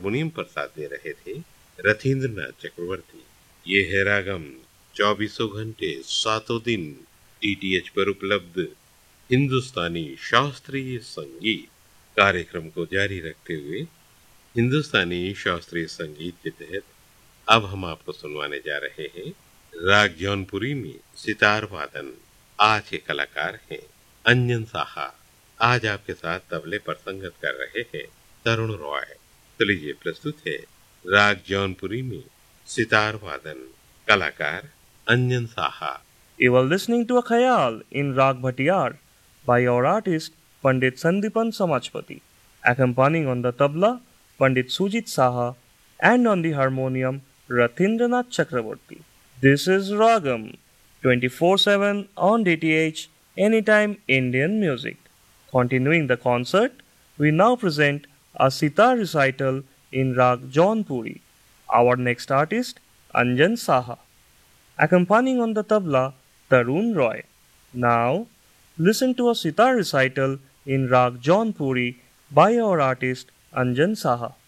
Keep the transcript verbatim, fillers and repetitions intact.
Harmonium पर साथ दे रहे थे रथींद्रनाथ चक्रवर्ती। ये है रागम, चौबीसों घंटे सातों दिन डीटीएच पर उपलब्ध हिंदुस्तानी शास्त्रीय संगीत। कार्यक्रम को जारी रखते हुए हिंदुस्तानी शास्त्रीय संगीत के तहत अब हम आपको सुनवाने जा रहे हैं राग जौनपुरी में सितार वादन। आज के कलाकार हैं अंजन साहा। आज आपके साथ तबले पर संगत कर रहे हैं तरुण रॉय। तो लीजिए प्रस्तुत है राग जौनपुरी में सितार वादन, कलाकार अंजन Saha. You are listening to a khayal in Rag Bhatiyar by our artist Pandit Sandipan Samajpati, accompanying on the tabla Pandit Sujit Saha and on the harmonium Rathindranath Chakraborty. This is Ragam twenty-four seven on D T H Anytime Indian Music. Continuing the concert, we now present a sitar recital in Rag Jaunpuri. Our next artist Anjan Saha, accompanying on the tabla Tarun Roy. Now, listen to a sitar recital in Rag Jaunpuri by our artist Anjan Saha.